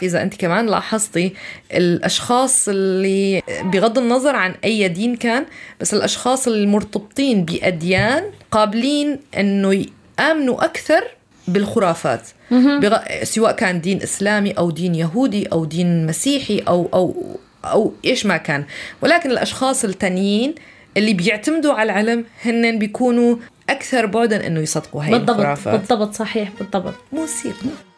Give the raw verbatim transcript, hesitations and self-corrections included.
بعرف إذا أنت كمان لاحظتي الأشخاص اللي بغض النظر عن أي دين كان، بس الأشخاص المرتبطين بأديان قابلين أنه يآمنوا أكثر بالخرافات، بغ... سواء كان دين إسلامي أو دين يهودي أو دين مسيحي أو أو أو إيش ما كان. ولكن الأشخاص التانيين اللي بيعتمدوا على العلم هن بيكونوا أكثر بعداً إنه يصدقوا هاي بالضبط الخرافات. بالضبط صحيح بالضبط. موسيقى